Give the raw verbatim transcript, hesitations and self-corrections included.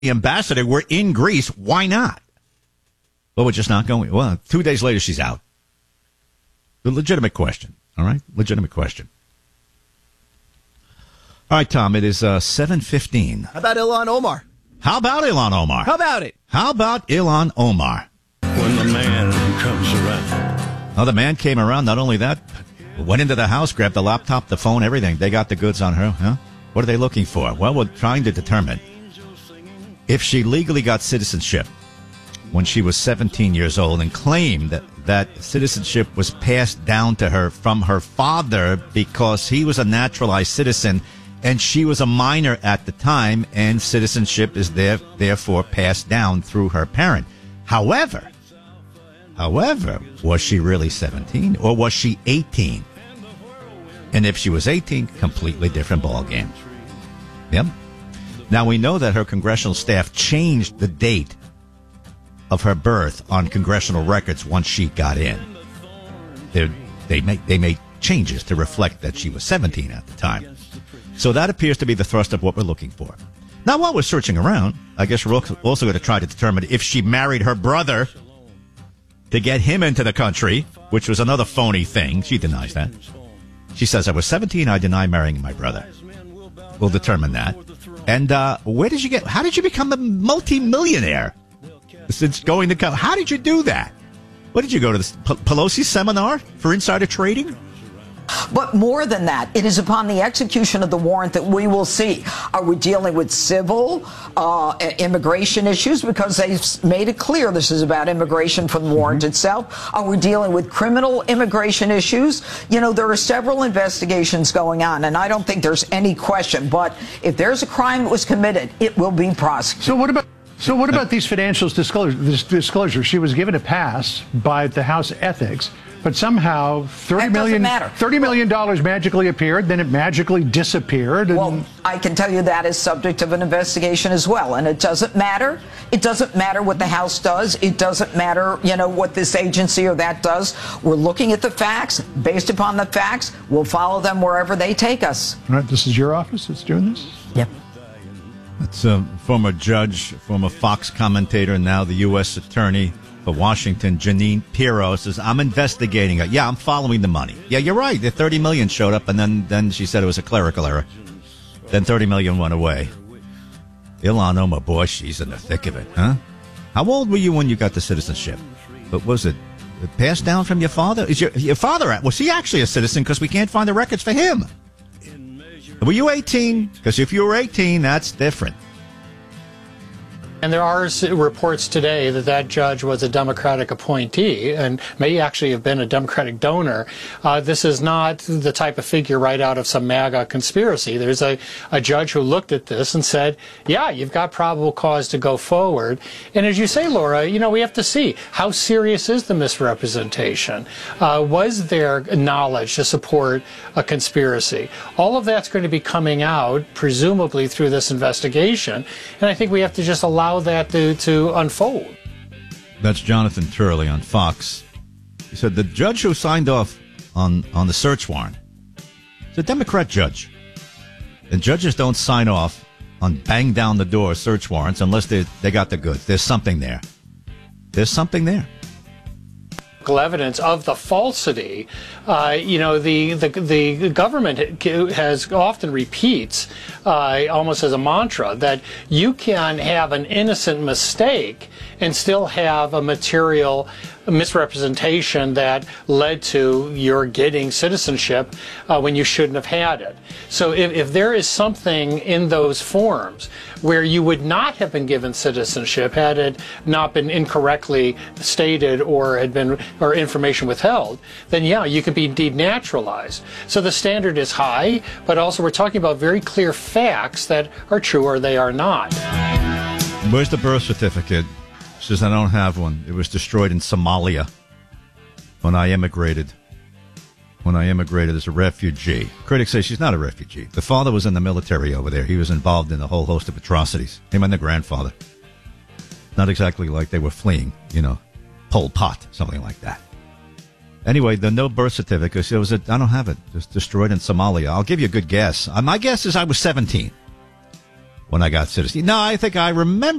ambassador. We're in Greece. Why not? Well, we're just not going. Well, two days later, she's out. The legitimate question. All right? Legitimate question. All right, Tom, it is uh, seven fifteen. How about Ilhan Omar? How about Ilhan Omar? How about it? How about Ilhan Omar? When the man comes around. Oh, the man came around. Not only that, went into the house, grabbed the laptop, the phone, everything. They got the goods on her. Huh? What are they looking for? Well, we're trying to determine if she legally got citizenship when she was seventeen years old and claimed that, that citizenship was passed down to her from her father because he was a naturalized citizen and she was a minor at the time, and citizenship is there, therefore passed down through her parent. However, however, was she really seventeen or was she eighteen? And if she was eighteen, completely different ballgame. Yep. Now, we know that her congressional staff changed the date of her birth on congressional records once she got in. They're, they made they made changes to reflect that she was seventeen at the time. So that appears to be the thrust of what we're looking for. Now, while we're searching around, I guess we're also going to try to determine if she married her brother to get him into the country, which was another phony thing. She denies that. She says, I was seventeen, I deny marrying my brother. We'll determine that. And uh, where did you get, how did you become a multi-millionaire since going to, how did you do that? What did you go to, this P- Pelosi seminar for insider trading? But more than that, it is upon the execution of the warrant that we will see. Are we dealing with civil uh, immigration issues? Because they've made it clear this is about immigration from the warrant mm-hmm. itself. Are we dealing with criminal immigration issues? You know, there are several investigations going on, and I don't think there's any question. But if there's a crime that was committed, it will be prosecuted. So what about... So what about these financial disclosures? This disclosure, she was given a pass by the House Ethics, but somehow thirty million, thirty million dollars magically appeared, then it magically disappeared. And well, I can tell you that is subject of an investigation as well, and it doesn't matter. It doesn't matter what the House does. It doesn't matter, you know, what this agency or that does. We're looking at the facts. Based upon the facts, we'll follow them wherever they take us. All right, this is your office that's doing this? Yep. It's a former judge, former Fox commentator, now the U S attorney for Washington, Jeanine Pirro, says, I'm investigating it. Yeah, I'm following the money. Yeah, you're right. The thirty million dollars showed up, and then, then she said it was a clerical error. Then thirty million dollars went away. Ilhan Omar, boy, she's in the thick of it, huh? How old were you when you got the citizenship? But was it passed down from your father? Is your, your father, was he actually a citizen? Because we can't find the records for him. Were you eighteen? Because if you were eighteen, that's different. And there are reports today that that judge was a Democratic appointee and may actually have been a Democratic donor. Uh, this is not the type of figure right out of some MAGA conspiracy. There's a, a judge who looked at this and said, yeah, you've got probable cause to go forward. And as you say, Laura, you know, we have to see how serious is the misrepresentation? Uh, was there knowledge to support a conspiracy? All of that's going to be coming out, presumably through this investigation. And I think we have to just allow that to, to unfold. That's Jonathan Turley on Fox. He said the judge who signed off on, on the search warrant is a Democrat judge. And judges don't sign off on bang down the door search warrants unless they they got the goods. There's something there. There's something there. Evidence of the falsity. Uh, you know, the, the the government has often repeats uh, almost as a mantra that you can have an innocent mistake and still have a material misrepresentation that led to your getting citizenship uh, when you shouldn't have had it. So if, if there is something in those forms where you would not have been given citizenship had it not been incorrectly stated or had been or information withheld, then yeah, you could be denaturalized. So the standard is high, but also we're talking about very clear facts that are true or they are not. Where's the birth certificate? She says, I don't have one. It was destroyed in Somalia when I immigrated. When I immigrated as a refugee. Critics say she's not a refugee. The father was in the military over there. He was involved in a whole host of atrocities. Him and the grandfather. Not exactly like they were fleeing, you know, Pol Pot, something like that. Anyway, the no birth certificate, it was a, I don't have it. Just destroyed in Somalia. I'll give you a good guess. Uh, my guess is I was seventeen when I got citizenship. No, I think I remember.